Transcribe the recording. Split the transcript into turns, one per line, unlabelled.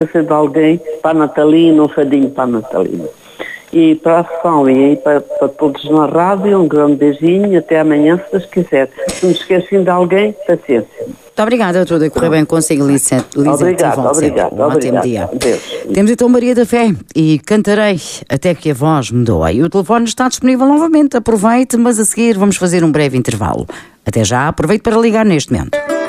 de alguém para a Natalina, um fadinho para a Natalina. E para a ação e para todos na rádio, um grande beijinho, até amanhã, se Deus quiser. Se me esquecem de alguém, paciência.
Muito obrigada, tudo a correr bem consigo, Lisete.
Obrigado.
Um ótimo dia.
Deus.
Temos então Maria da Fé e Cantarei até que a voz me doa. E o telefone está disponível novamente. Aproveite, mas a seguir vamos fazer um breve intervalo. Até já, aproveite para ligar neste momento.